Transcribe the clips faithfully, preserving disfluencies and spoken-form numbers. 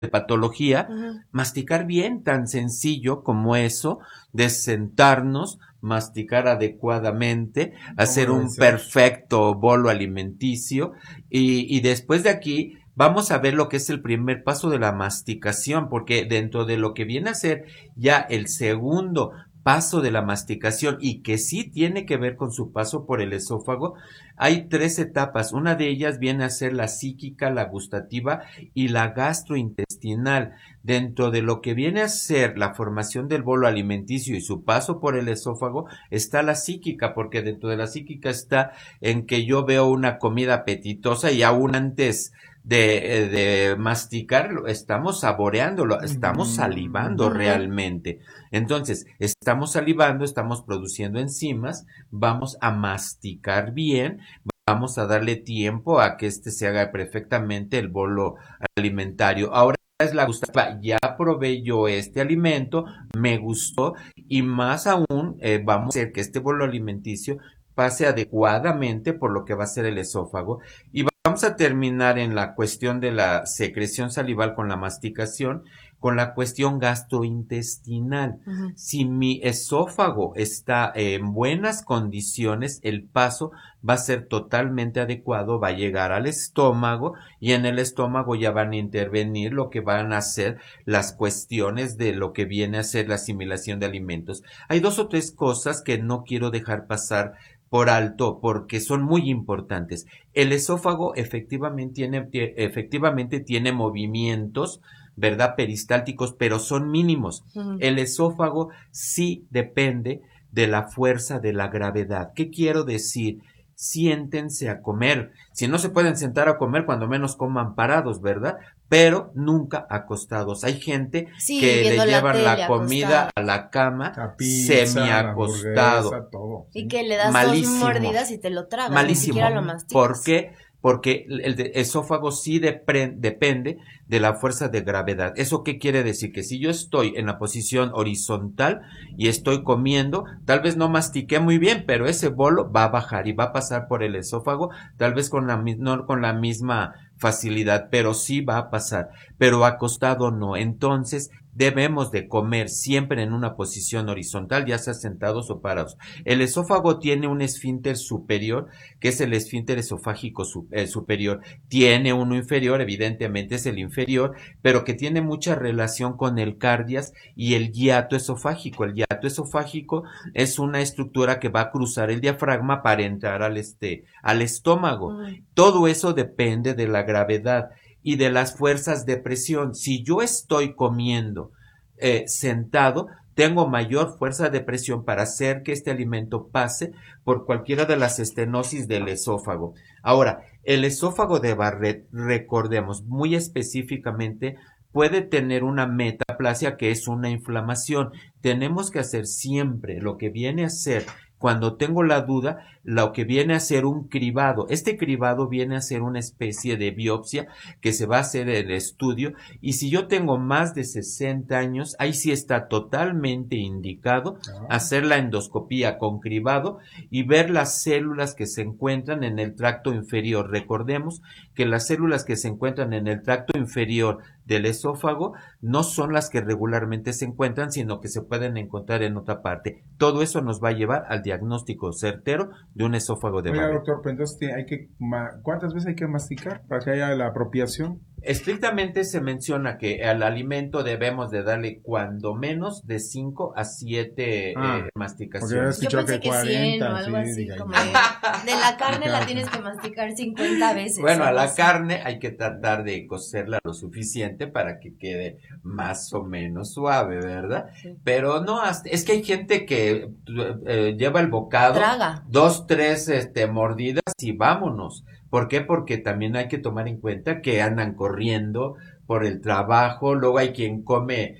de patología, uh-huh. masticar bien, tan sencillo como eso, de sentarnos, masticar adecuadamente, hacer un perfecto bolo alimenticio y, y después de aquí vamos a ver lo que es el primer paso de la masticación, porque dentro de lo que viene a ser ya el segundo paso de la masticación y que sí tiene que ver con su paso por el esófago, hay tres etapas. Una de ellas viene a ser la psíquica, la gustativa y la gastrointestinal. Dentro de lo que viene a ser la formación del bolo alimenticio y su paso por el esófago está la psíquica, porque dentro de la psíquica está en que yo veo una comida apetitosa y aún antes de, de masticarlo, estamos saboreándolo, estamos salivando uh-huh. realmente. Entonces, estamos salivando, estamos produciendo enzimas, vamos a masticar bien, vamos a darle tiempo a que este se haga perfectamente el bolo alimentario. Ahora es la gustativa, ya probé yo este alimento, me gustó y más aún eh, vamos a hacer que este bolo alimenticio pase adecuadamente por lo que va a ser el esófago y vamos a terminar en la cuestión de la secreción salival con la masticación, con la cuestión gastrointestinal. Uh-huh. Si mi esófago está en buenas condiciones, el paso va a ser totalmente adecuado, va a llegar al estómago y en el estómago ya van a intervenir lo que van a ser las cuestiones de lo que viene a ser la asimilación de alimentos. Hay dos o tres cosas que no quiero dejar pasar por alto porque son muy importantes. El esófago efectivamente tiene, efectivamente tiene movimientos, ¿verdad? Peristálticos, pero son mínimos. Uh-huh. El esófago sí depende de la fuerza de la gravedad. ¿Qué quiero decir? Siéntense a comer. Si no se pueden sentar a comer, cuando menos coman parados, ¿verdad? Pero nunca acostados. Hay gente sí, que le llevan la, la comida acostado. A la cama la pizza, semi-acostado. Todo, ¿sí? Y que le das Malísimo. dos mordidas y te lo tragas. Malísimo. Ni siquiera lo masticas. ¿Por qué? Porque el esófago sí depre- depende de la fuerza de gravedad. ¿Eso qué quiere decir? Que si yo estoy en la posición horizontal y estoy comiendo, tal vez no mastiqué muy bien, pero ese bolo va a bajar y va a pasar por el esófago, tal vez con la, no con la misma facilidad, pero sí va a pasar, pero acostado no. Entonces debemos de comer siempre en una posición horizontal, ya sea sentados o parados. El esófago tiene un esfínter superior, que es el esfínter esofágico su, eh, superior. Tiene uno inferior, evidentemente es el inferior, pero que tiene mucha relación con el cardias y el hiato esofágico. El hiato esofágico es una estructura que va a cruzar el diafragma para entrar al, este, al estómago. Mm. Todo eso depende de la gravedad y de las fuerzas de presión. Si yo estoy comiendo eh, sentado, tengo mayor fuerza de presión para hacer que este alimento pase por cualquiera de las estenosis del esófago. Ahora, el esófago de Barrett, recordemos muy específicamente, puede tener una metaplasia que es una inflamación. Tenemos que hacer siempre lo que viene a ser, cuando tengo la duda, lo que viene a ser un cribado. Este cribado viene a ser una especie de biopsia que se va a hacer en el estudio y si yo tengo más de sesenta años, ahí sí está totalmente indicado hacer la endoscopía con cribado y ver las células que se encuentran en el tracto inferior. Recordemos que las células que se encuentran en el tracto inferior del esófago no son las que regularmente se encuentran, sino que se pueden encontrar en otra parte. Todo eso nos va a llevar al diagnóstico certero de un esófago de Oiga, Barrett. doctor, pero entonces hay que, ¿cuántas veces hay que masticar para que haya la apropiación? Estrictamente se menciona que al alimento debemos de darle cuando menos de cinco a siete ah, eh, masticaciones. Yo pensé que, que cuarenta, cien o algo sí, así, como de, de la carne la tienes que masticar cincuenta veces. Bueno, a la así. carne hay que tratar de cocerla lo suficiente para que quede más o menos suave, ¿verdad? Sí. Pero no, es que hay gente que eh, lleva el bocado, traga dos, tres este, mordidas y vámonos. ¿Por qué? Porque también hay que tomar en cuenta que andan corriendo por el trabajo, luego hay quien come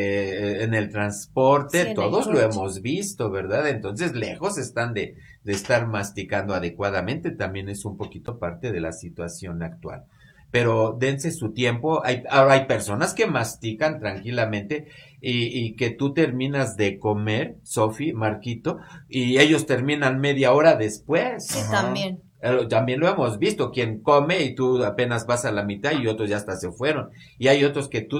eh, en el transporte, sí, todos lo hemos visto, ¿verdad? Entonces lejos están de, de estar masticando adecuadamente, también es un poquito parte de la situación actual. Pero dense su tiempo, hay, ahora hay personas que mastican tranquilamente y, y que tú terminas de comer, Sofi, Marquito, y ellos terminan media hora después. Sí, ajá, también. Eh, también lo hemos visto, quien come y tú apenas vas a la mitad y otros ya hasta se fueron. Y hay otros que tú